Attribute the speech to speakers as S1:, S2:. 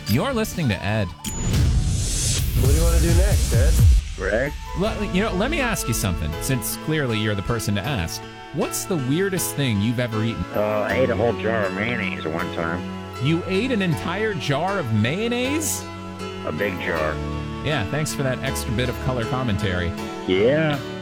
S1: You're listening to Ed.
S2: What do you want to do next, Ed?
S3: Greg?
S1: Let me ask you something, since clearly you're the person to ask. What's the weirdest thing you've ever eaten?
S3: I ate a whole jar of mayonnaise at one time.
S1: You ate an entire jar of mayonnaise?
S3: A big jar.
S1: Yeah, thanks for that extra bit of color commentary.
S3: Yeah.